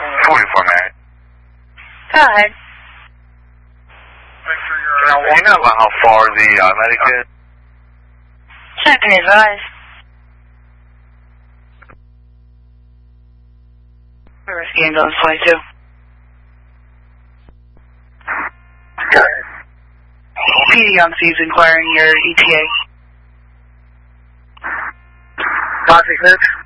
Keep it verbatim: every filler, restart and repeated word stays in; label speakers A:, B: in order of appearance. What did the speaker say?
A: forty-four, man.
B: Go ahead.
A: Now, do you know about how far the uh, medic is?
B: Check and advise. Rescue ambulance twenty-two. P D on C is inquiring your E T A.
C: Five six six.